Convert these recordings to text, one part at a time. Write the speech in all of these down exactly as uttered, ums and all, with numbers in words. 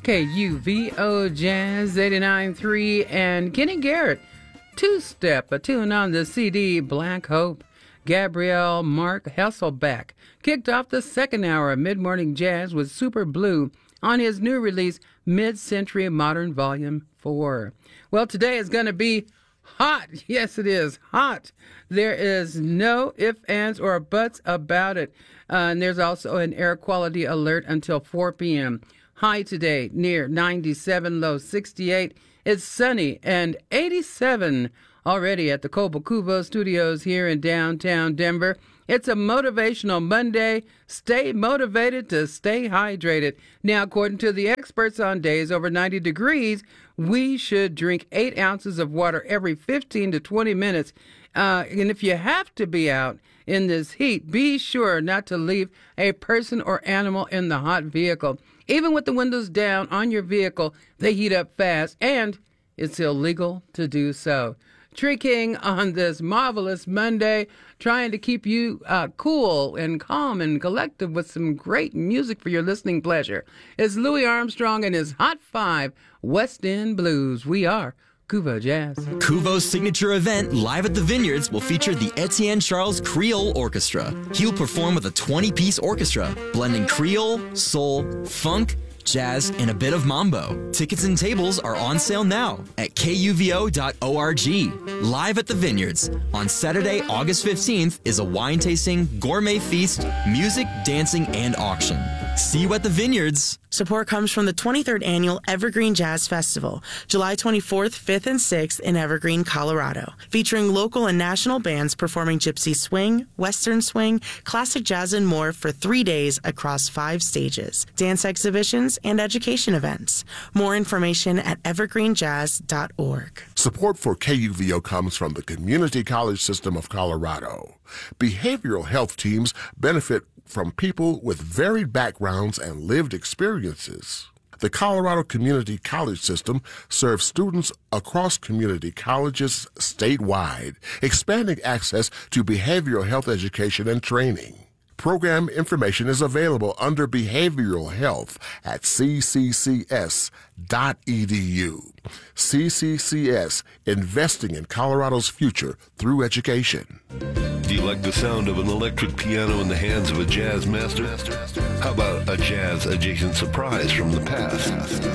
K U V O Jazz eighty-nine point three, and Kenny Garrett, Two-Step, a tune on the C D Black Hope. Gabrielle Mark Hasselbeck kicked off the second hour of Mid-Morning Jazz with Super Blue on his new release, Mid-Century Modern Volume four. Well, today is going to be hot. Yes, it is hot. There is no ifs, ands, or buts about it. Uh, and there's also an air quality alert until four p.m. High today near ninety-seven, low sixty-eight. It's sunny and eighty-seven already at the Cobo Cubo Studios here in downtown Denver. It's a motivational Monday. Stay motivated to stay hydrated. Now, according to the experts, on days over ninety degrees, we should drink eight ounces of water every fifteen to twenty minutes. Uh, and if you have to be out in this heat, be sure not to leave a person or animal in the hot vehicle. Even with the windows down on your vehicle, they heat up fast, and it's illegal to do so. Tree King on this marvelous Monday, trying to keep you uh, cool and calm and collective with some great music for your listening pleasure. It's Louis Armstrong and his Hot Five West End Blues. We are Cubo Jazz. Cubo's signature event, Live at the Vineyards, will feature the Etienne Charles Creole Orchestra. He'll perform with a twenty-piece orchestra, blending Creole, soul, funk, jazz, and a bit of mambo. Tickets and tables are on sale now at K U V O dot org. Live at the Vineyards on Saturday, August fifteenth is a wine tasting, gourmet feast, music, dancing, and auction. See you at the Vineyards. Support comes from the twenty-third Annual Evergreen Jazz Festival, July twenty-fourth, fifth, and sixth in Evergreen, Colorado, featuring local and national bands performing gypsy swing, western swing, classic jazz, and more for three days across five stages, dance exhibitions, and education events. More information at evergreen jazz dot org. Support for K U V O comes from the Community College System of Colorado. Behavioral health teams benefit from people with varied backgrounds and lived experiences. The Colorado Community College System serves students across community colleges statewide, expanding access to behavioral health education and training. Program information is available under Behavioral Health at c c c s dot e d u. C C C S, investing in Colorado's future through education. Do you like the sound of an electric piano in the hands of a jazz master? How about a jazz-adjacent surprise from the past?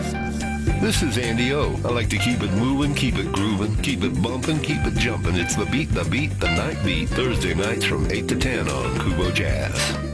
This is Andy O. I like to keep it moving, keep it grooving, keep it bumping, keep it jumping. It's the beat, the beat, the night beat. Thursday nights from eight to ten on Cubo Jazz.